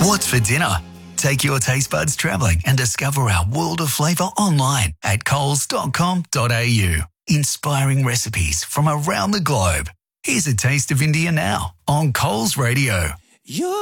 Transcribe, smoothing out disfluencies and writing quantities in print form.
What's for dinner? Take your taste buds travelling and discover our world of flavour online at coles.com.au. Inspiring recipes from around the globe. Here's a taste of India now on Coles Radio.